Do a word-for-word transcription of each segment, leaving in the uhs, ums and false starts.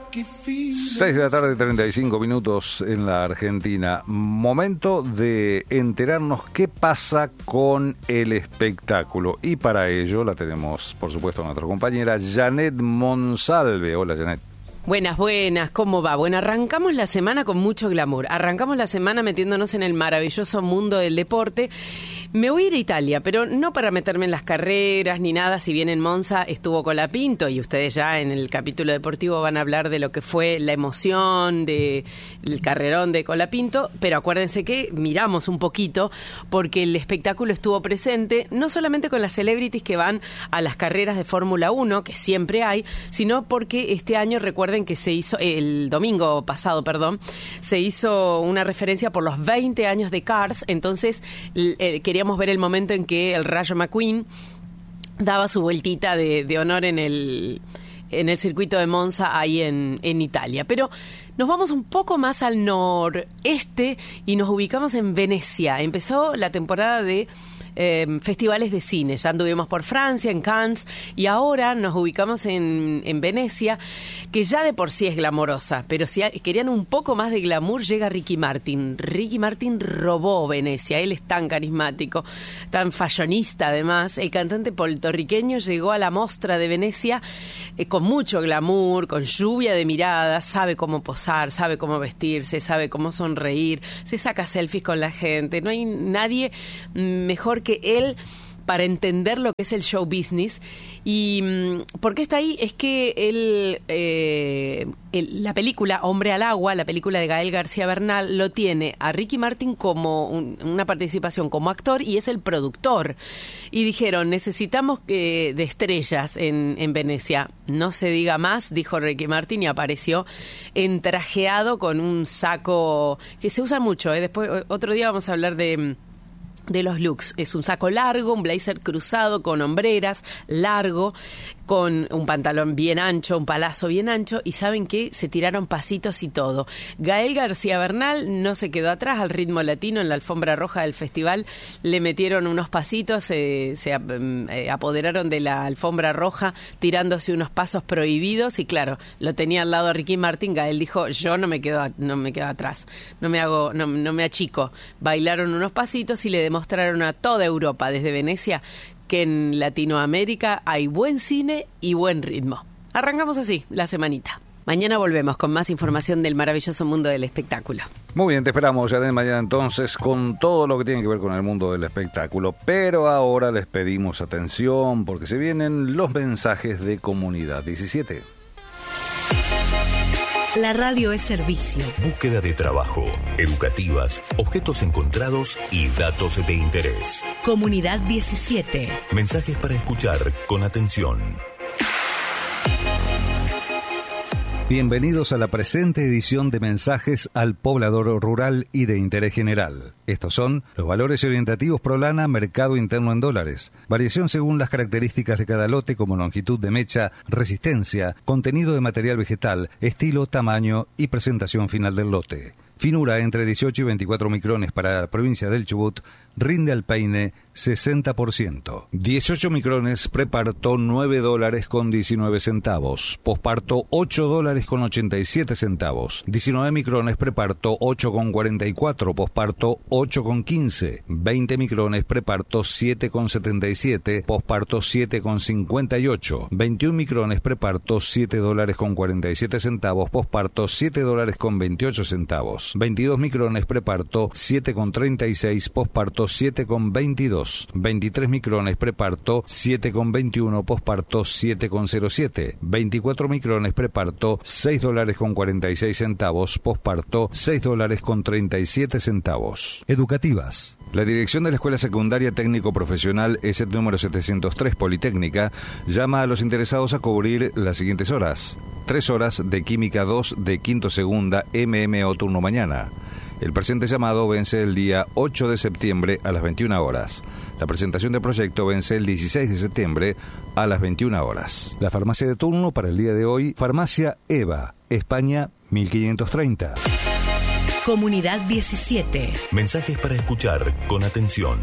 seis de la tarde, treinta y cinco minutos en la Argentina. Momento de enterarnos qué pasa con el espectáculo. Y para ello la tenemos, por supuesto, a nuestra compañera Janet Monsalve. Hola, Janet. Buenas, buenas, ¿cómo va? Bueno, arrancamos la semana con mucho glamour. Arrancamos la semana metiéndonos en el maravilloso mundo del deporte. Me voy a ir a Italia, pero no para meterme en las carreras ni nada. Si bien en Monza estuvo Colapinto, y ustedes ya en el capítulo deportivo van a hablar de lo que fue la emoción del carrerón de Colapinto, pero acuérdense que miramos un poquito porque el espectáculo estuvo presente, no solamente con las celebrities que van a las carreras de Fórmula uno, que siempre hay, sino porque este año, recuerden que se hizo, el domingo pasado, perdón, se hizo una referencia por los veinte años de Cars. Entonces eh, queríamos ver el momento en que el Rayo McQueen daba su vueltita de, de honor en el, en el circuito de Monza, ahí en, en Italia. Pero nos vamos un poco más al noreste y nos ubicamos en Venecia. Empezó la temporada de Eh, festivales de cine. Ya anduvimos por Francia, en Cannes, y ahora nos ubicamos en, en Venecia, que ya de por sí es glamorosa, pero si a, querían un poco más de glamour, llega Ricky Martin. Ricky Martin robó Venecia. Él es tan carismático, tan fashionista además. El cantante puertorriqueño llegó a la Mostra de Venecia eh, con mucho glamour, con lluvia de miradas, sabe cómo posar, sabe cómo vestirse, sabe cómo sonreír, se saca selfies con la gente. No hay nadie mejor que él para entender lo que es el show business. ¿Y por qué está ahí? Es que él, eh, el, la película Hombre al Agua, la película de Gael García Bernal, lo tiene a Ricky Martin como un, una participación como actor, y es el productor. Y dijeron, necesitamos que, de estrellas en, en Venecia. No se diga más, dijo Ricky Martin, y apareció entrajeado con un saco que se usa mucho. ¿eh? Después, otro día vamos a hablar de... de los looks. Es un saco largo, un blazer cruzado con hombreras, largo, con un pantalón bien ancho, un palazo bien ancho, y ¿saben qué? Se tiraron pasitos y todo. Gael García Bernal no se quedó atrás, al ritmo latino, en la alfombra roja del festival le metieron unos pasitos, eh, se eh, apoderaron de la alfombra roja tirándose unos pasos prohibidos, y claro, lo tenía al lado Ricky Martin. Gael dijo, yo no me quedo, no me quedo atrás, no me hago, no, no me achico. Bailaron unos pasitos y le demostraron a toda Europa, desde Venecia, que en Latinoamérica hay buen cine y buen ritmo. Arrancamos así la semanita. Mañana volvemos con más información del maravilloso mundo del espectáculo. Muy bien, te esperamos ya de mañana entonces con todo lo que tiene que ver con el mundo del espectáculo. Pero ahora les pedimos atención porque se vienen los mensajes de Comunidad diecisiete. La radio es servicio. Búsqueda de trabajo, educativas, objetos encontrados y datos de interés. Comunidad diecisiete. Mensajes para escuchar con atención. Bienvenidos a la presente edición de Mensajes al Poblador Rural y de Interés General. Estos son los valores orientativos Prolana, mercado interno en dólares. Variación según las características de cada lote, como longitud de mecha, resistencia, contenido de material vegetal, estilo, tamaño y presentación final del lote. Finura entre dieciocho y veinticuatro micrones para la provincia del Chubut, rinde al peine sesenta por ciento. dieciocho micrones preparto nueve dólares con diecinueve centavos. Posparto ocho dólares con ochenta y siete centavos. diecinueve micrones preparto ocho con cuarenta y cuatro. Posparto ocho con quince. veinte micrones preparto siete con setenta y siete. Posparto siete con cincuenta y ocho. veintiún micrones preparto siete dólares con cuarenta y siete centavos. Posparto siete dólares con veintiocho centavos. veintidós micrones preparto siete con treinta y seis. Posparto siete con veintidós. veintitrés micrones preparto siete con veintiuno. Posparto siete con cero siete. veinticuatro micrones preparto seis dólares con cuarenta y seis centavos. Posparto seis dólares con treinta y siete centavos. Educativas. La dirección de la Escuela Secundaria Técnico Profesional E S E T número setecientos tres Politécnica llama a los interesados a cubrir las siguientes horas. tres horas de Química dos de quinto segunda M M O turno mañana. El presente llamado vence el día ocho de septiembre a las veintiuna horas. La presentación del proyecto vence el dieciséis de septiembre a las veintiuna horas. La farmacia de turno para el día de hoy, Farmacia Eva, España mil quinientos treinta. Comunidad diecisiete. Mensajes para escuchar con atención.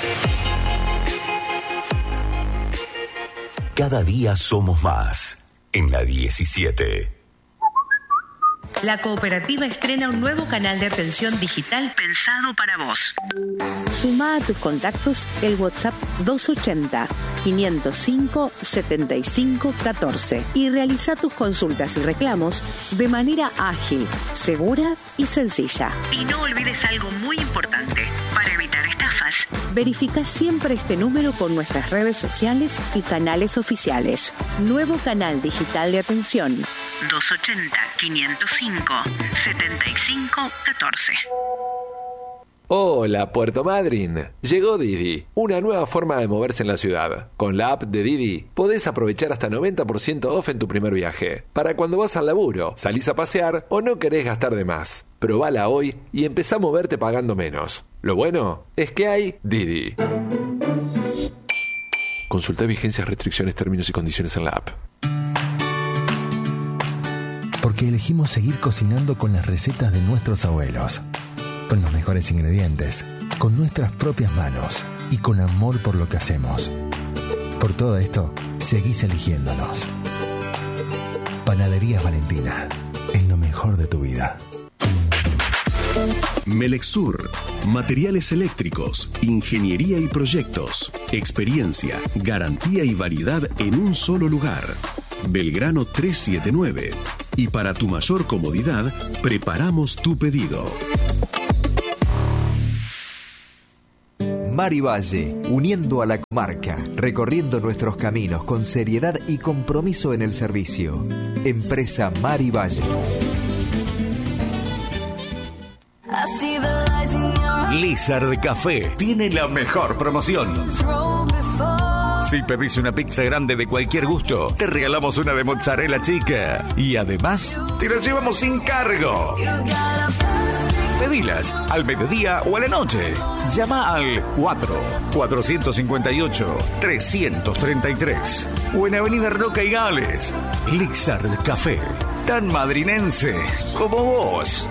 Cada día somos más. en la diecisiete. La cooperativa estrena un nuevo canal de atención digital pensado para vos. Sumá a tus contactos el WhatsApp doscientos ochenta, quinientos cinco, setenta y cinco, catorce y realiza tus consultas y reclamos de manera ágil, segura y sencilla. Y no olvides algo muy importante para evitar estafas. Verifica siempre este número con nuestras redes sociales y canales oficiales. Nuevo canal digital de atención. doscientos ochenta, quinientos cinco, setenta y cinco, catorce. Hola, Puerto Madryn. Llegó Didi, una nueva forma de moverse en la ciudad. Con la app de Didi podés aprovechar hasta noventa por ciento off en tu primer viaje. Para cuando vas al laburo, salís a pasear o no querés gastar de más. Probala hoy y empezá a moverte pagando menos. Lo bueno es que hay Didi. Consulta vigencias, restricciones, términos y condiciones en la app. Porque elegimos seguir cocinando con las recetas de nuestros abuelos. Con los mejores ingredientes, con nuestras propias manos y con amor por lo que hacemos. Por todo esto, seguís eligiéndonos. Panaderías Valentina, es lo mejor de tu vida. Melexur, materiales eléctricos, ingeniería y proyectos, experiencia, garantía y variedad en un solo lugar. Belgrano trescientos setenta y nueve. Y para tu mayor comodidad, preparamos tu pedido. Mari Valle, uniendo a la comarca, recorriendo nuestros caminos con seriedad y compromiso en el servicio. Empresa Mari Valle. Lizard Café tiene la mejor promoción. Si pedís una pizza grande de cualquier gusto, te regalamos una de mozzarella chica. Y además, te la llevamos sin cargo. Pedilas al mediodía o a la noche. Llama al cuatro, cuatrocientos cincuenta y ocho, trescientos treinta y tres. O en Avenida Roca y Gales. Lizard Café, tan madrinense como vos.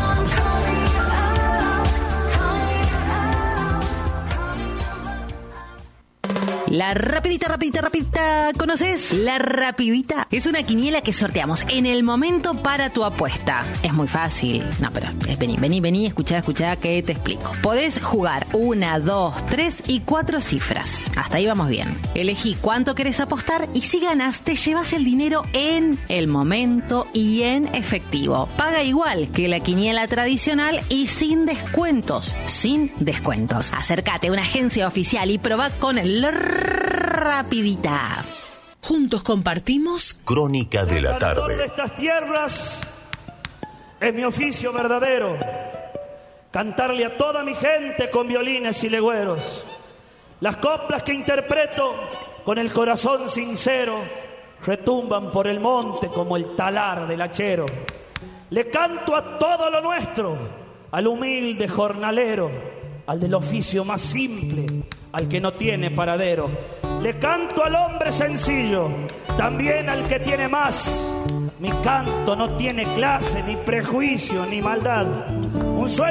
La rapidita, rapidita, rapidita, ¿conoces? La rapidita es una quiniela que sorteamos en el momento para tu apuesta. Es muy fácil. No, pero es, vení, vení, vení, escuchá, escuchá que te explico. Podés jugar una, dos, tres y cuatro cifras. Hasta ahí vamos bien. Elegí cuánto querés apostar y si ganas te llevas el dinero en el momento y en efectivo. Paga igual que la quiniela tradicional y sin descuentos. Sin descuentos. Acércate a una agencia oficial y probá con el rapidita. Juntos compartimos Crónica de la tarde. De estas tierras es mi oficio verdadero. Cantarle a toda mi gente con violines y legüeros. Las coplas que interpreto con el corazón sincero retumban por el monte como el talar del hachero. Le canto a todo lo nuestro, al humilde jornalero, al del oficio más simple, al que no tiene paradero. Le canto al hombre sencillo, también al que tiene más. Mi canto no tiene clase, ni prejuicio, ni maldad. Un sueño